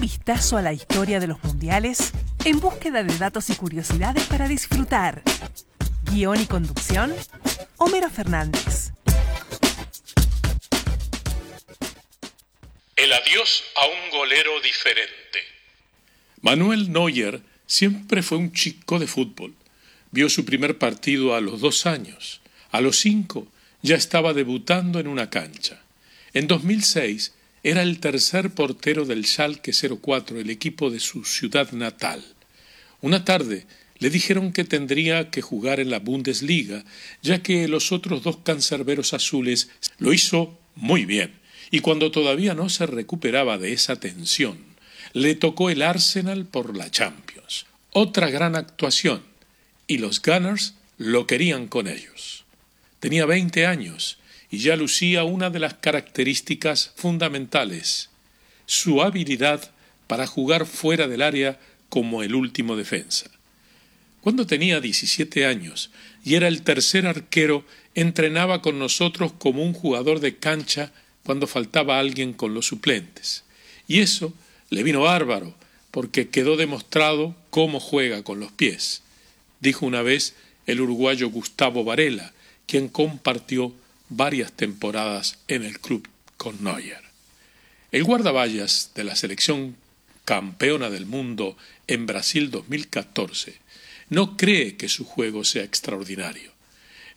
vistazo a la historia de los mundiales en búsqueda de datos y curiosidades para disfrutar. Guión y conducción, Homero Fernández. El adiós a un golero diferente. Manuel Neuer siempre fue un chico de fútbol. Vio su primer partido a los 2 años. A los 5 ya estaba debutando en una cancha. En 2006 era el tercer portero del Schalke 04, el equipo de su ciudad natal. Una tarde le dijeron que tendría que jugar en la Bundesliga, ya que los otros 2 cancerberos azules lo hizo muy bien, y cuando todavía no se recuperaba de esa tensión, le tocó el Arsenal por la Champions. Otra gran actuación, y los Gunners lo querían con ellos. Tenía 20 años y ya lucía una de las características fundamentales, su habilidad para jugar fuera del área como el último defensa. Cuando tenía 17 años y era el tercer arquero, entrenaba con nosotros como un jugador de cancha cuando faltaba alguien con los suplentes. Y eso le vino bárbaro, porque quedó demostrado cómo juega con los pies, dijo una vez el uruguayo Gustavo Varela, quien compartió varias temporadas en el club con Neuer. El guardaballas de la selección campeona del mundo en Brasil 2014 no cree que su juego sea extraordinario.